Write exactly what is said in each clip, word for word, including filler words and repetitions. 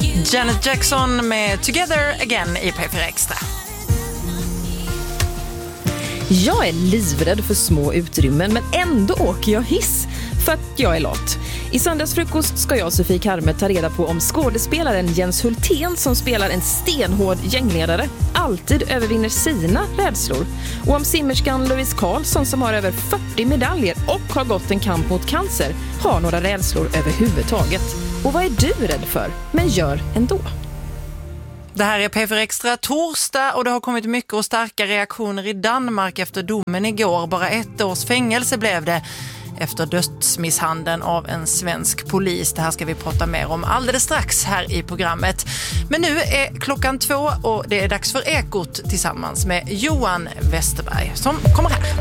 Janet Jackson med Together Again i P fyra Extra. Jag är livrädd för små utrymmen, men ändå åker jag hiss för att jag är lat. I söndagsfrukost ska jag och Sofie Karme ta reda på om skådespelaren Jens Hultén, som spelar en stenhård gängledare, alltid övervinner sina rädslor. Och om simmerskan Louise Karlsson, som har över fyrtio medaljer och har gått en kamp mot cancer, har några rädslor överhuvudtaget. Och vad är du rädd för, men gör ändå? Det här är P fyra Extra torsdag och det har kommit mycket och starka reaktioner i Danmark efter domen igår. Bara ett års fängelse blev det efter dödsmisshandeln av en svensk polis. Det här ska vi prata mer om alldeles strax här i programmet. Men nu är klockan två och det är dags för Ekot tillsammans med Johan Westerberg som kommer här.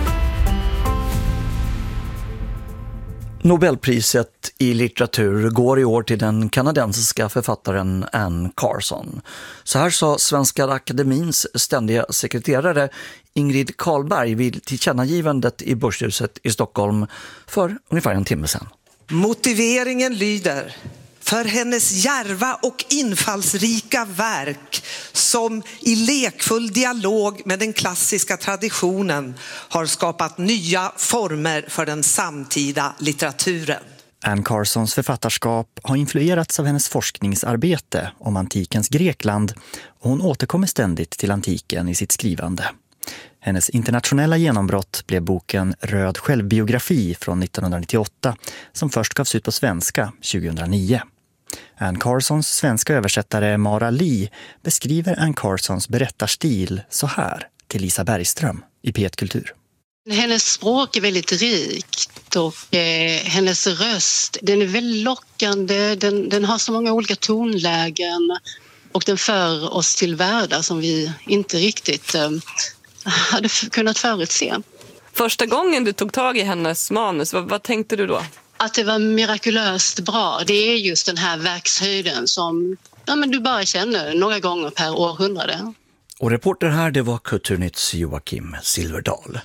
Nobelpriset i litteratur går i år till den kanadensiska författaren Anne Carson. Så här sa Svenska Akademins ständiga sekreterare Ingrid Karlberg vid tillkännagivandet i Börshuset i Stockholm för ungefär en timme sedan. Motiveringen lyder: för hennes djärva och infallsrika verk som i lekfull dialog med den klassiska traditionen har skapat nya former för den samtida litteraturen. Anne Carsons författarskap har influerats av hennes forskningsarbete om antikens Grekland och hon återkommer ständigt till antiken i sitt skrivande. Hennes internationella genombrott blev boken Röd självbiografi från nittonhundranittioåtta som först gavs ut på svenska tjugohundranio. Anne Carsons svenska översättare Mara Lee beskriver Anne Carsons berättarstil så här till Lisa Bergström i P ett Kultur. Hennes språk är väldigt rikt och eh, hennes röst, den är väldigt lockande, den, den har så många olika tonlägen och den för oss till världar som vi inte riktigt eh, hade f- kunnat förutse. Första gången du tog tag i hennes manus, vad, vad tänkte du då? Att det var mirakulöst bra, det är just den här verkshöjden som ja, men du bara känner några gånger per århundrade. Och reporter här, det var Kulturnytts Joakim Silverdal.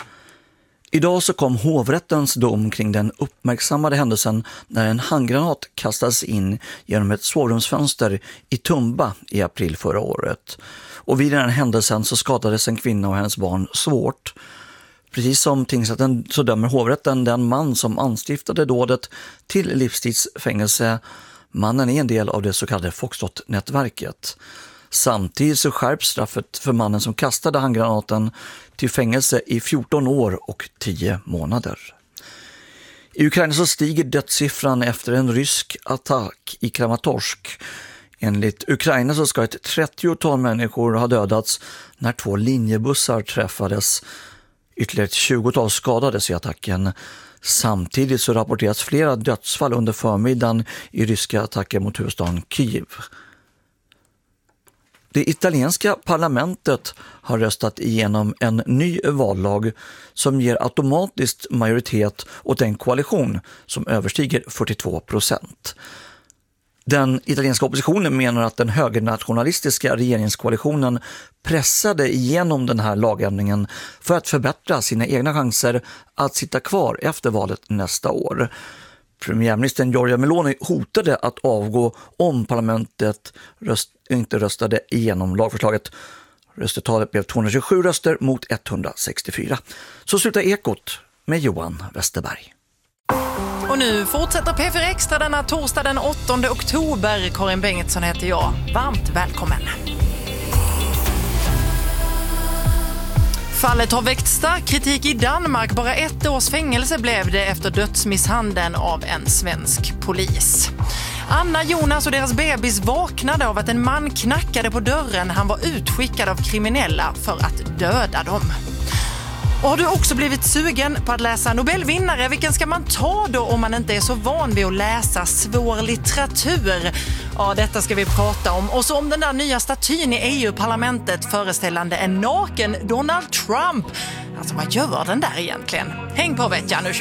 Idag så kom hovrättens dom kring den uppmärksammade händelsen när en handgranat kastades in genom ett sovrumsfönster i Tumba i april förra året. Och vid den här händelsen så skadades en kvinna och hennes barn svårt. Precis som tingsrätten så dömer hovrätten den man som anstiftade dådet till livstidsfängelse. Mannen är en del av det så kallade Foxtrot-nätverket. Samtidigt så skärps straffet för mannen som kastade handgranaten till fängelse i fjorton år och tio månader. I Ukraina så stiger dödssiffran efter en rysk attack i Kramatorsk. Enligt Ukraina så ska ett trettiotal människor ha dödats när två linjebussar träffades. Ytterligare ett tjugotal skadades i attacken. Samtidigt så rapporteras flera dödsfall under förmiddagen i ryska attacker mot huvudstaden Kyiv. Det italienska parlamentet har röstat igenom en ny vallag som ger automatiskt majoritet åt en koalition som överstiger fyrtiotvå procent. Den italienska oppositionen menar att den högernationalistiska regeringskoalitionen pressade igenom den här lagändringen för att förbättra sina egna chanser att sitta kvar efter valet nästa år. Premiärministern Giorgia Meloni hotade att avgå om parlamentet röst, inte röstade igenom lagförslaget. Röstetalet blev tvåhundratjugosju röster mot etthundrasextiofyra. Så slutar Ekot med Johan Westerberg. Och nu fortsätter P fyra Extra denna torsdag den åttonde oktober. Karin Bengtsson heter jag. Varmt välkommen. Fallet har väckt stark kritik i Danmark. Bara ett års fängelse blev det efter dödsmisshandeln av en svensk polis. Anna, Jonas och deras bebis vaknade av att en man knackade på dörren. Han var utskickad av kriminella för att döda dem. Och har du också blivit sugen på att läsa Nobelvinnare? Vilken ska man ta då om man inte är så van vid att läsa svår litteratur? Ja, detta ska vi prata om. Och så om den där nya statyn i E U-parlamentet föreställande en naken Donald Trump. Alltså, vad gör den där egentligen? Häng på, vet jag, nu kör